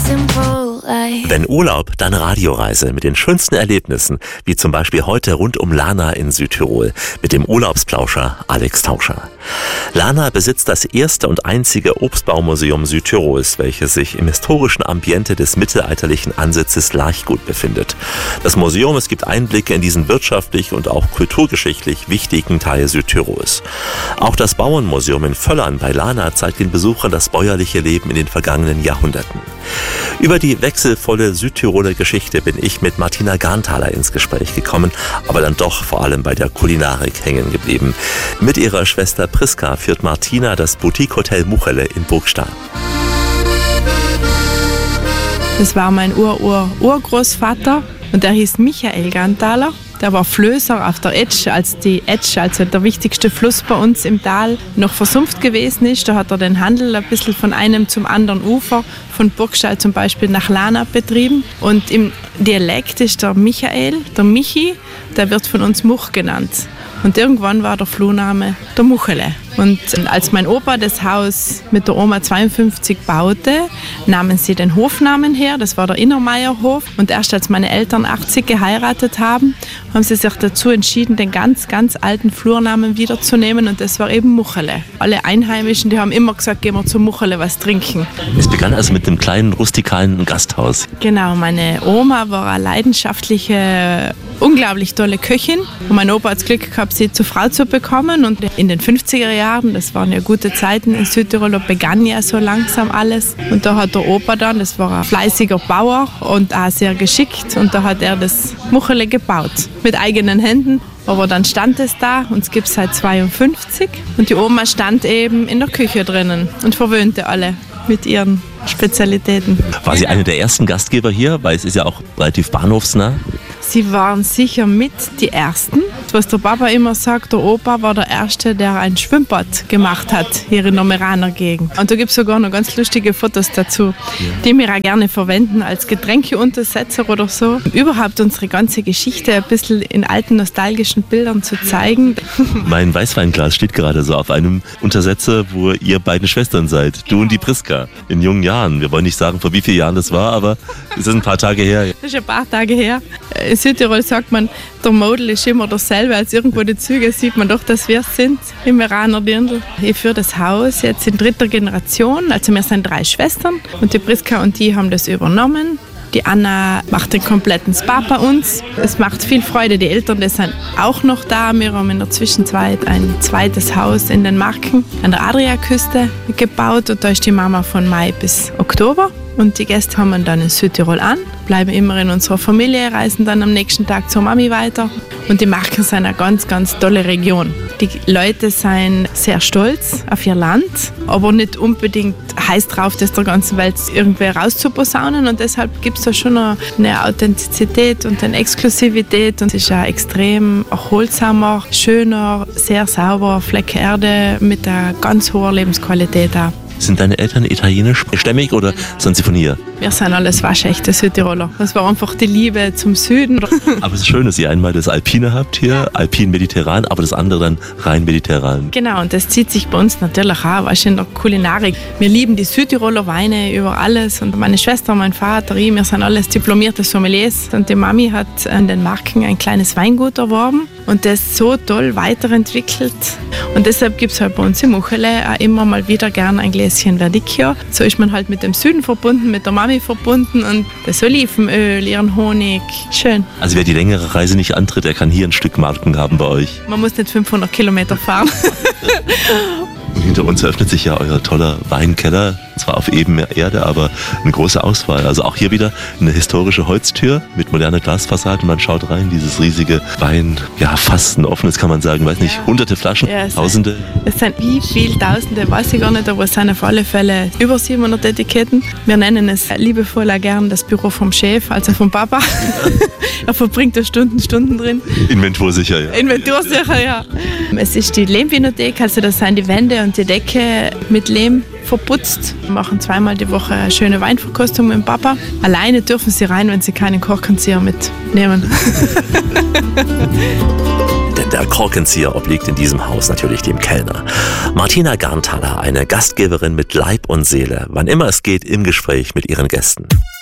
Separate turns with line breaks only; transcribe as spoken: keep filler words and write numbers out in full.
simple life.
Wenn Urlaub, dann Radioreise mit den schönsten Erlebnissen, wie zum Beispiel heute rund um Lana in Südtirol mit dem Urlaubsplauscher Alex Tauscher. Lana besitzt das erste und einzige Obstbaumuseum Südtirols, welches sich im historischen Ambiente des mittelalterlichen Ansitzes Larchgut befindet. Das Museum, es gibt Einblicke in diesen wirtschaftlich und auch kulturgeschichtlich wichtigen Teil Südtirols. Auch das Bauernmuseum in Völlern bei Lana zeigt den Besuchern das bäuerliche Leben in den vergangenen Jahrhunderten. Über die wechselvolle Südtiroler Geschichte bin ich mit Martina Garnthaler ins Gespräch gekommen, aber dann doch vor allem bei der Kulinarik hängen geblieben. Mit ihrer Schwester Priska führt Martina das Boutique-Hotel Muchele in Burgstall.
Das war mein Ur-Ur-Urgroßvater und der hieß Michael Garnthaler. Der war Flößer auf der Etsch, als die Etsch, also der wichtigste Fluss bei uns im Tal, noch versumpft gewesen ist. Da hat er den Handel ein bisschen von einem zum anderen Ufer, von Burgstall zum Beispiel nach Lana betrieben. Und im Dialekt ist der Michael, der Michi, der wird von uns Much genannt. Und irgendwann war der Flurname der Muchele. Und als mein Opa das Haus mit der Oma zweiundfünfzig baute, nahmen sie den Hofnamen her, das war der Innermeierhof. Und erst als meine Eltern achtzig geheiratet haben, haben sie sich dazu entschieden, den ganz, ganz alten Flurnamen wiederzunehmen. Und das war eben Muchele. Alle Einheimischen, die haben immer gesagt, gehen wir zu Muchele was trinken.
Es begann also mit dem kleinen rustikalen Gasthaus.
Genau, meine Oma war eine leidenschaftliche, unglaublich tolle Köchin. Und mein Opa hat das Glück gehabt, sie zur Frau zu bekommen. Und in den fünfziger Jahren, das waren ja gute Zeiten in Südtirol, da begann ja so langsam alles. Und da hat der Opa dann, das war ein fleißiger Bauer und auch sehr geschickt. Und da hat er das Muchele gebaut, mit eigenen Händen. Aber dann stand es da und es gibt es seit zweiundfünfzig. Und die Oma stand eben in der Küche drinnen und verwöhnte alle mit ihren Spezialitäten.
War sie eine der ersten Gastgeber hier? Weil es ist ja auch relativ bahnhofsnah.
Sie waren sicher mit die Ersten. Was der Papa immer sagt, der Opa war der Erste, der ein Schwimmbad gemacht hat hier in der Meraner Gegend. Und da gibt es sogar noch ganz lustige Fotos dazu, ja, die wir auch gerne verwenden als Getränkeuntersetzer oder so. Überhaupt unsere ganze Geschichte ein bisschen in alten nostalgischen Bildern zu zeigen.
Mein Weißweinglas steht gerade so auf einem Untersetzer, wo ihr beiden Schwestern seid, du und die Priska, in jungen Jahren. Wir wollen nicht sagen, vor wie vielen Jahren das war, aber es ist ein paar Tage her.
Das ist ein paar Tage her. In Südtirol sagt man, der Model ist immer dasselbe, als irgendwo die Züge sieht man doch, dass wir es sind, im Meraner Dirndl. Ich führe das Haus jetzt in dritter Generation, also wir sind drei Schwestern und die Priska und die haben das übernommen. Die Anna macht den kompletten Spa bei uns. Es macht viel Freude, die Eltern, die sind auch noch da. Wir haben in der Zwischenzeit ein zweites Haus in den Marken an der Adriaküste gebaut und da ist die Mama von Mai bis Oktober. Und die Gäste haben dann in Südtirol an, bleiben immer in unserer Familie, reisen dann am nächsten Tag zur Mami weiter. Und die Marken sind eine ganz, ganz tolle Region. Die Leute sind sehr stolz auf ihr Land, aber nicht unbedingt heiß drauf, das der ganzen Welt irgendwie rauszuposaunen. Und deshalb gibt es da schon eine Authentizität und eine Exklusivität. Und es ist ein extrem erholsamer, schöner, sehr sauberer Fleck Erde mit einer ganz hohen Lebensqualität auch.
Sind deine Eltern italienischstämmig oder sind sie von hier?
Wir sind alles waschechte Südtiroler. Das war einfach die Liebe zum Süden.
Aber es ist schön, dass ihr einmal das Alpine habt hier, alpin-mediterran, aber das andere dann rein mediterran.
Genau, und das zieht sich bei uns natürlich auch, weißt du, in der Kulinarik. Wir lieben die Südtiroler Weine über alles und meine Schwester, mein Vater, ich, wir sind alles diplomierte Sommeliers und die Mami hat an den Marken ein kleines Weingut erworben und das so toll weiterentwickelt. Und deshalb gibt es halt bei uns im Muchele auch immer mal wieder gern ein Gläschen Verdicchio. So ist man halt mit dem Süden verbunden, mit der Mami verbunden und das Olivenöl, ihren Honig. Schön.
Also wer die längere Reise nicht antritt, der kann hier ein Stück Marken haben bei euch.
Man muss nicht fünfhundert Kilometer fahren.
Und hinter uns eröffnet sich ja euer toller Weinkeller, zwar auf ebener Erde, aber eine große Auswahl. Also auch hier wieder eine historische Holztür mit moderner Glasfassade. Man schaut rein, dieses riesige Wein, ja fast ein offenes, kann man sagen, weiß nicht, ja. hunderte Flaschen, ja, es tausende.
Sind, es sind wie viel Tausende, weiß ich gar nicht, aber es sind auf alle Fälle über siebenhundert Etiketten. Wir nennen es liebevoll auch gern das Büro vom Chef, also vom Papa. Ja. Er verbringt da Stunden, Stunden drin.
Inventursicher, ja.
Inventursicher, ja. Es ist die Lehmvinothek, also das sind die Wände und die Decke mit Lehm verputzt. Wir machen zweimal die Woche eine schöne Weinverkostung mit dem Papa. Alleine dürfen sie rein, wenn sie keinen Kochkanzieher mitnehmen.
Denn der Korkenzieher obliegt in diesem Haus natürlich dem Kellner. Martina Garnthaler, eine Gastgeberin mit Leib und Seele, wann immer es geht, im Gespräch mit ihren Gästen.